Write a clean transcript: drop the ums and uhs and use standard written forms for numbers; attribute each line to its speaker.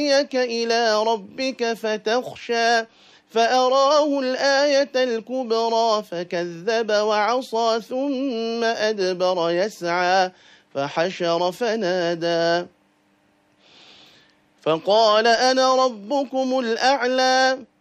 Speaker 1: إلى ربك فتخشى فأراه الآية الكبرى فكذب وعصى ثم أدبر يسعى فحشر فنادى فقال أنا ربكم الأعلى